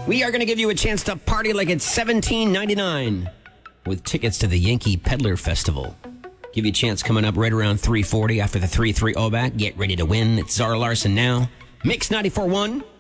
We are going to give you a chance to party like it's $17.99 with tickets to the Yankee Peddler Festival. Give you a chance coming up right around 3:40 after the 3-3 back. Get ready to win. It's Zara Larson now. Mix 94.1.